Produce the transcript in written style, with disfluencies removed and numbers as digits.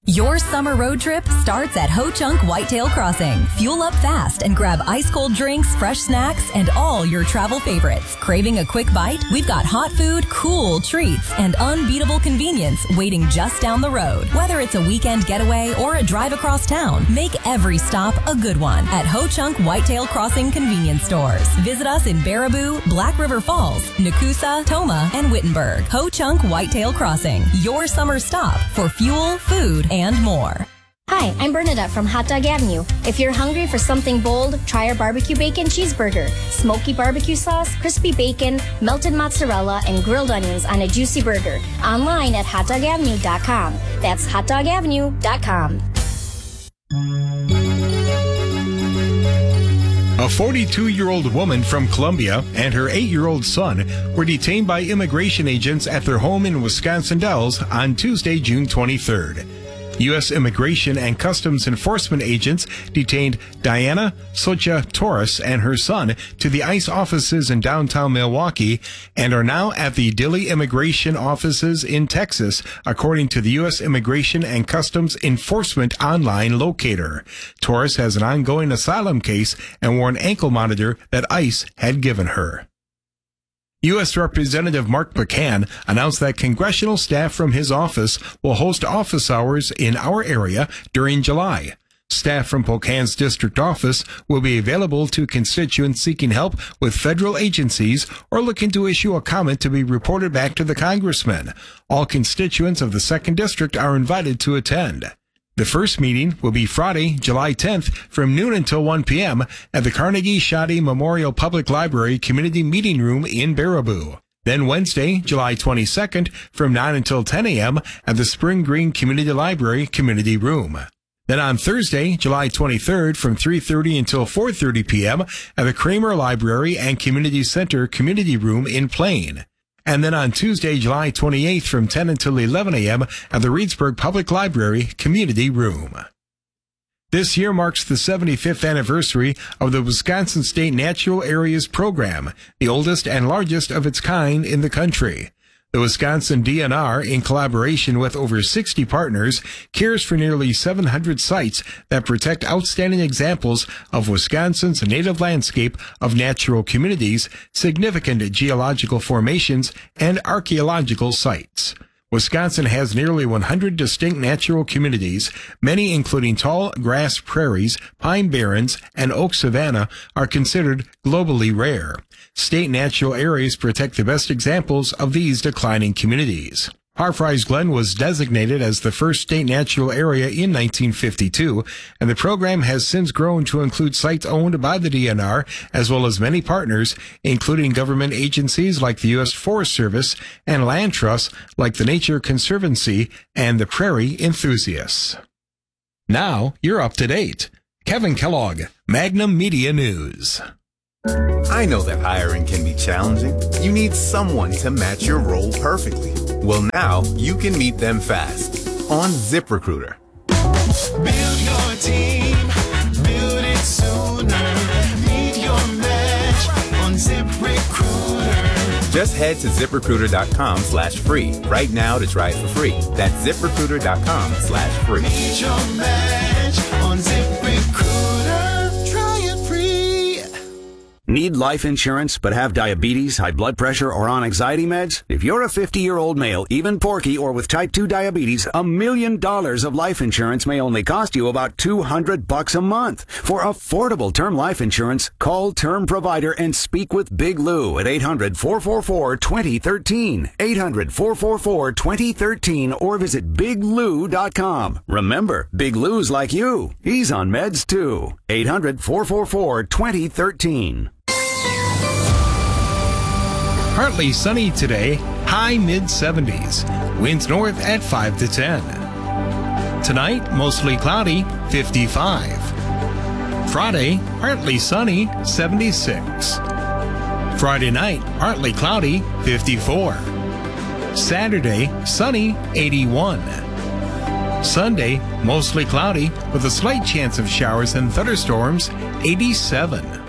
Your summer road trip starts at Ho Chunk Whitetail Crossing. Fuel up fast and grab ice-cold drinks, fresh snacks, and all your travel favorites. Craving a quick bite? We've got hot food, cool treats, and unbeatable convenience waiting just down the road. Whether it's a weekend getaway or a drive across town, make every stop a good one at Ho Chunk Whitetail Crossing convenience stores. Visit us in Baraboo, Black River Falls, Nakusa, Toma, and Wittenberg. Ho Chunk Whitetail Crossing, your summer stop for fuel, food, and more. Hi, I'm Bernadette from Hot Dog Avenue. If you're hungry for something bold, try our barbecue bacon cheeseburger. Smoky barbecue sauce, crispy bacon, melted mozzarella, and grilled onions on a juicy burger. Online at hotdogavenue.com. That's hotdogavenue.com. A 42-year-old woman from Columbia and her 8-year-old son were detained by immigration agents at their home in Wisconsin Dells on Tuesday, June 23rd. U.S. Immigration and Customs Enforcement agents detained Diana Socha Torres and her son to the ICE offices in downtown Milwaukee and are now at the Dilley Immigration offices in Texas, according to the U.S. Immigration and Customs Enforcement online locator. Torres has an ongoing asylum case and wore an ankle monitor that ICE had given her. U.S. Representative Mark Pocan announced that congressional staff from his office will host office hours in our area during July. Staff from Pocan's district office will be available to constituents seeking help with federal agencies or looking to issue a comment to be reported back to the congressman. All constituents of the 2nd District are invited to attend. The first meeting will be Friday, July 10th from noon until 1 p.m. at the Carnegie Shoddy Memorial Public Library Community Meeting Room in Baraboo. Then Wednesday, July 22nd from 9 until 10 a.m. at the Spring Green Community Library Community Room. Then on Thursday, July 23rd from 3:30 until 4:30 p.m. at the Kramer Library and Community Center Community Room in Plain. And then on Tuesday, July 28th from 10 until 11 a.m. at the Reedsburg Public Library Community Room. This year marks the 75th anniversary of the Wisconsin State Natural Areas Program, the oldest and largest of its kind in the country. The Wisconsin DNR, in collaboration with over 60 partners, cares for nearly 700 sites that protect outstanding examples of Wisconsin's native landscape of natural communities, significant geological formations, and archaeological sites. Wisconsin has nearly 100 distinct natural communities. Many, including tall grass prairies, pine barrens, and oak savanna, are considered globally rare. State natural areas protect the best examples of these declining communities. Parfrey's Glen was designated as the first state natural area in 1952, and the program has since grown to include sites owned by the DNR, as well as many partners, including government agencies like the U.S. Forest Service and land trusts like the Nature Conservancy and the Prairie Enthusiasts. Now, you're up to date. Kevin Kellogg, Magnum Media News. I know that hiring can be challenging. You need someone to match your role perfectly. Well, now you can meet them fast on ZipRecruiter. Build your team, build it sooner. Meet your match on ZipRecruiter. Just head to ZipRecruiter.com/free right now to try it for free. That's ZipRecruiter.com/free. Meet your match on ZipRecruiter. Try it free. Need life insurance but have diabetes, high blood pressure, or on anxiety meds? If you're a 50-year-old male, even porky, or with type 2 diabetes, $1 million of life insurance may only cost you about $200 a month. For affordable term life insurance, call Term Provider and speak with Big Lou at 800-444-2013, 800-444-2013, or visit BigLou.com. Remember, Big Lou's like you. He's on meds too. 800-444-2013. Partly sunny today, high mid-70s. Winds north at 5 to 10. Tonight, mostly cloudy, 55. Friday, partly sunny, 76. Friday night, partly cloudy, 54. Saturday, sunny, 81. Sunday, mostly cloudy with a slight chance of showers and thunderstorms, 87.